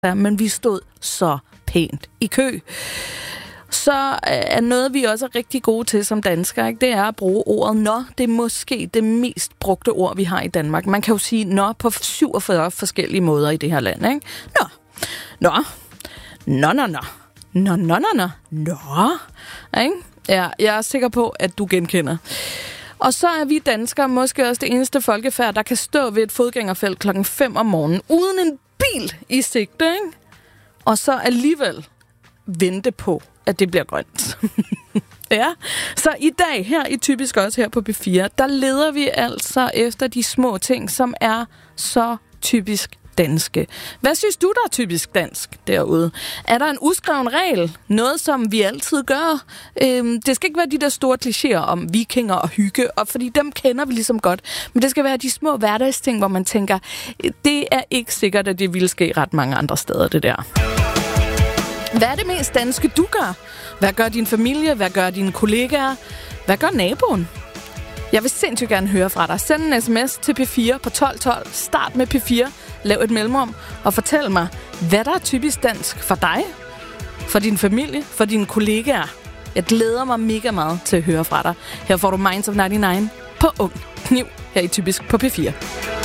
men vi stod så pænt i kø. Så er noget, vi også er rigtig gode til som danskere, ikke? Det er at bruge ordet nå. Det er måske det mest brugte ord, vi har i Danmark. Man kan jo sige nå på 47 forskellige måder i det her land, ikke? Nå. Nå. Nå, nå, nå. Nå, nå, nå, nå. Nå. Ikke? Ja, jeg er sikker på, at du genkender. Og så er vi danskere måske også det eneste folkefærd, der kan stå ved et fodgængerfelt 5:00 om morgenen, uden en bil i sigte, ikke? Og så alligevel vente på, at det bliver grønt. Ja, så i dag, her i Typisk også her på P4, der leder vi altså efter de små ting, som er så typisk danske. Hvad synes du, der er typisk dansk derude? Er der en uskreven regel? Noget, som vi altid gør? Det skal ikke være de der store klichéer om vikinger og hygge, og fordi dem kender vi ligesom godt. Men det skal være de små hverdagsting, hvor man tænker, det er ikke sikkert, at det ville ske ret mange andre steder, det der. Hvad er det mest danske, du gør? Hvad gør din familie? Hvad gør dine kollegaer? Hvad gør naboen? Jeg vil sindssygt gerne høre fra dig. Send en sms til P4 på 1212. Start med P4. Lav et mellemrum og fortæl mig, hvad der er typisk dansk for dig, for din familie, for dine kollegaer. Jeg glæder mig mega meget til at høre fra dig. Her får du Minds of 99 på Ung Kniv her i Typisk på P4.